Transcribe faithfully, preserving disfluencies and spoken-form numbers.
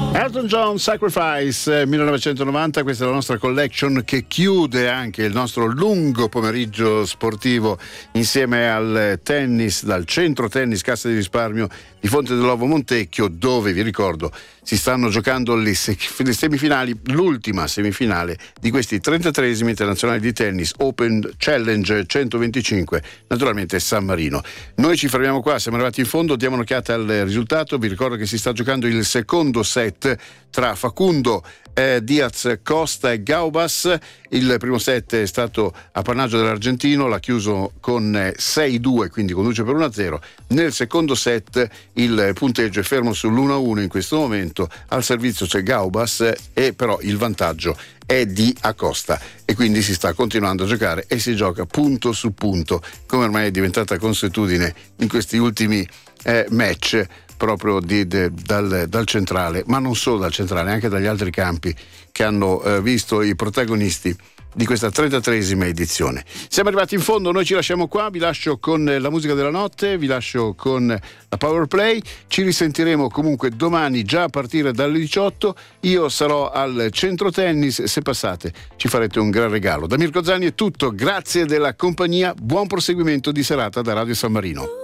Elton John, Sacrifice, millenovecentonovanta, questa è la nostra collection che chiude anche il nostro lungo pomeriggio sportivo insieme al tennis, dal centro tennis Cassa di Risparmio di Fonte dell'Ovo Montecchio, dove vi ricordo si stanno giocando le, se- le semifinali, l'ultima semifinale di questi trentatreesimi internazionali di tennis Open Challenge centoventicinque, naturalmente San Marino. Noi ci fermiamo qua, siamo arrivati in fondo, diamo un'occhiata al risultato. Vi ricordo che si sta giocando il secondo set tra Facundo eh, Diaz Costa e Gaubas. Il primo set è stato appannaggio dell'argentino, l'ha chiuso con eh, sei due, quindi conduce per uno a zero. Nel secondo set il punteggio è fermo sull'uno a uno in questo momento, al servizio c'è Gaubas e però il vantaggio è di Acosta e quindi si sta continuando a giocare e si gioca punto su punto, come ormai è diventata consuetudine in questi ultimi eh, match proprio di, de, dal, dal centrale, ma non solo dal centrale, anche dagli altri campi che hanno eh, visto i protagonisti di questa trentatreesima edizione. Siamo arrivati in fondo, noi ci lasciamo qua, vi lascio con la musica della notte, vi lascio con la Power Play, ci risentiremo comunque domani già a partire dalle diciotto, io sarò al centro tennis, se passate ci farete un gran regalo. Da Mirko Zanni è tutto, grazie della compagnia, buon proseguimento di serata da Radio San Marino.